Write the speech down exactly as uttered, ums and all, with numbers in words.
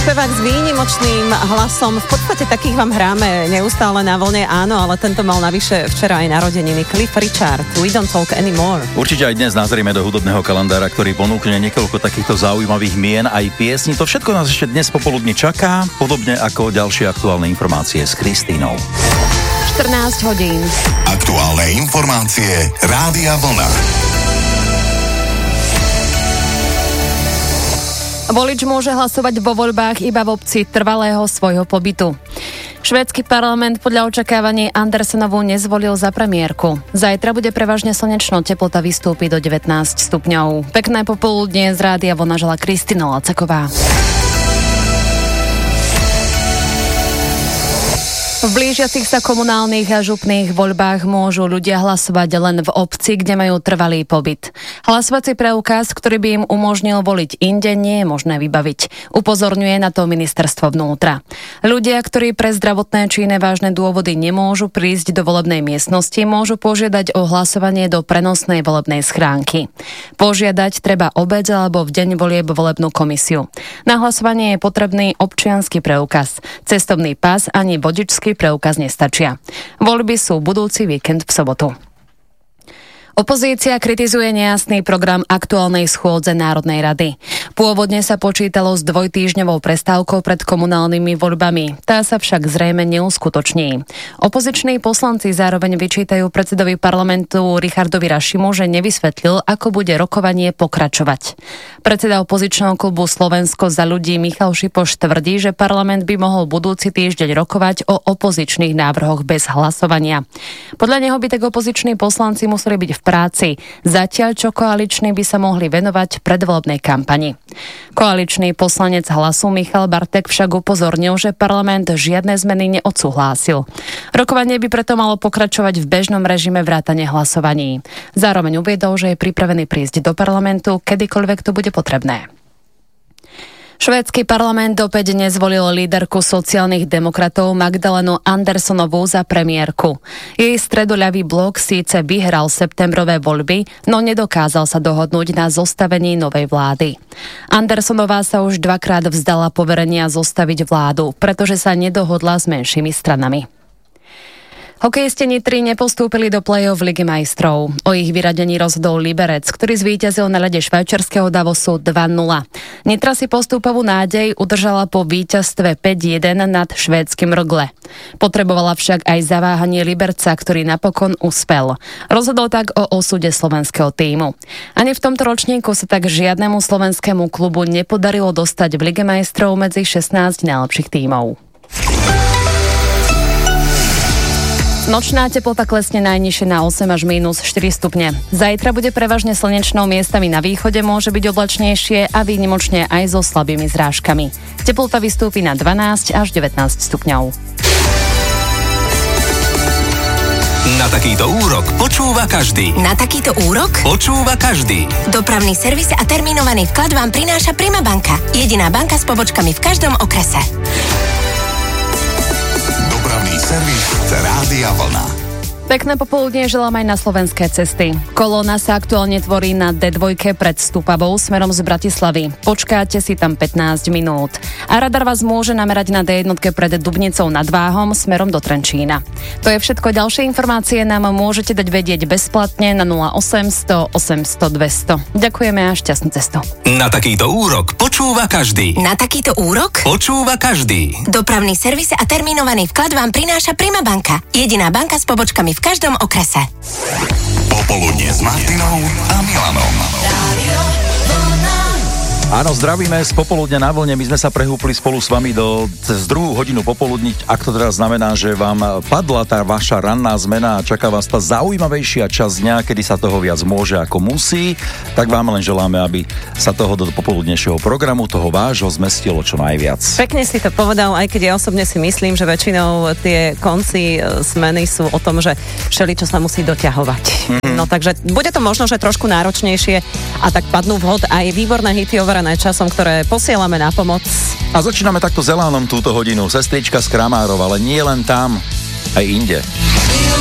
Spevák s výnimočným hlasom. V podstate takých vám hráme neustále na vlne, áno, ale tento mal navyše včera aj narodeniny. Cliff Richard, We Don't Talk Anymore. Určite aj dnes nazrieme do hudobného kalendára, ktorý ponúkne niekoľko takýchto zaujímavých mien aj piesní. To všetko nás ešte dnes popoludní čaká, podobne ako ďalšie aktuálne informácie s Kristínou. štrnásť hodín. Aktuálne informácie Rádia Vlna. Volič môže hlasovať vo voľbách iba v obci trvalého svojho pobytu. Švédsky parlament podľa očakávaní Andersonovu nezvolil za premiérku. Zajtra bude prevažne slnečno, teplota vystúpi do devätnásť stupňov. Pekné popoludnie z Rádia Vlna žela Kristína Lacaková. V blížiacich sa komunálnych a župných voľbách môžu ľudia hlasovať len v obci, kde majú trvalý pobyt. Hlasovací preukaz, ktorý by im umožnil voliť inde, nie je možné vybaviť. Upozorňuje na to ministerstvo vnútra. Ľudia, ktorí pre zdravotné či iné vážne dôvody nemôžu prísť do volebnej miestnosti, môžu požiadať o hlasovanie do prenosnej volebnej schránky. Požiadať treba obec alebo v deň volieb volebnú komisiu. Na hlasovanie je potrebný občiansky preukaz, cestovný pas ani vodičský preukaz nestačia. Voľby sú budúci víkend v sobotu. Opozícia kritizuje nejasný program aktuálnej schôdze Národnej rady. Pôvodne sa počítalo s dvojtýždňovou prestávkou pred komunálnymi voľbami. Tá sa však zrejme neuskutoční. Opoziční poslanci zároveň vyčítajú predsedovi parlamentu Richardovi Rašimu, že nevysvetlil, ako bude rokovanie pokračovať. Predseda opozičného klubu Slovensko za ľudí Michal Šipoš tvrdí, že parlament by mohol budúci týždeň rokovať o opozičných návrhoch bez hlasovania. Podľa neho by tak opoziční poslanci museli byť v práci, zatiaľ čo koaliční by sa mohli venovať predvolebnej kampani. Koaličný poslanec Hlasu Michal Bartek však upozornil, že parlament žiadne zmeny neodsúhlásil. Rokovanie by preto malo pokračovať v bežnom režime vrátane hlasovaní. Zároveň uviedol, že je pripravený prísť do parlamentu, kedykoľvek to bude potrebné. Švédsky parlament opäť nezvolil líderku sociálnych demokratov Magdalenu Andersonovú za premiérku. Jej stredoľavý blok síce vyhral septembrové voľby, no nedokázal sa dohodnúť na zostavení novej vlády. Andersonová sa už dvakrát vzdala poverenia zostaviť vládu, pretože sa nedohodla s menšími stranami. Hokejisti Nitry nepostúpili do play-off Ligy majstrov. O ich vyradení rozhodol Liberec, ktorý zvíťazil na ľade švajčiarskeho Davosu dva nula. Nitra si postúpovú nádej udržala po víťazstve päť jeden nad švédskym Rögle. Potrebovala však aj zaváhanie Liberca, ktorý napokon uspel. Rozhodol tak o osude slovenského tímu. Ani v tomto ročníku sa tak žiadnemu slovenskému klubu nepodarilo dostať v Lige majstrov medzi šestnásť najlepších tímov. Nočná teplota klesne najnižšie na osem až mínus štyri stupne. Zajtra bude prevažne slnečno, miestami na východe môže byť oblačnejšie a výnimočne aj so slabými zrážkami. Teplota vystúpi na dvanásť až devätnásť stupňov. Na takýto úrok počúva každý. Na takýto úrok Počúva každý. Dopravný servis a termínovaný vklad vám prináša Prima banka. Jediná banka s pobočkami v každom okrese. Dopravný servis Rádia Vlna. Pekné popoludnie želám aj na slovenské cesty. Kolóna sa aktuálne tvorí na dé dva pred Stupavou smerom z Bratislavy. Počkáte si tam pätnásť minút. A radar vás môže namerať na dé jedna pred Dubnicou nad Váhom smerom do Trenčína. To je všetko. Ďalšie informácie nám môžete dať vedieť bezplatne na nula osem sto osemsto dvesto. Ďakujeme a šťastnú cestu. Na takýto úrok počúva každý. Na takýto úrok Počúva každý. Dopravný servis a termínovaný vklad vám prináša Prima banka. Jediná banka s pobočkami v každom okrese. Popoludnie s Martinou a Milanom. Áno, zdravíme z popoludňa na vlne. My sme sa prehúpli spolu s vami do cez druhú hodinu popoludní. Ak to teraz znamená, že vám padla tá vaša ranná zmena a čaká vás tá zaujímavejšia časť dňa, kedy sa toho viac môže ako musí, tak vám len želáme, aby sa toho do popoludnejšieho programu, toho vášho, zmestilo čo najviac. Pekne si to povedal, aj keď ja osobne si myslím, že väčšinou tie konci zmeny sú o tom, že všeličo sa musí doťahovať. Mm-hmm. No takže bude to možno, že trošku náročnejšie a tak padnú vhod aj výborné hity overené časom, ktoré posielame na pomoc. A začíname takto s elánom túto hodinu. Sestrička z Kramárov, ale nie len tam, aj inde.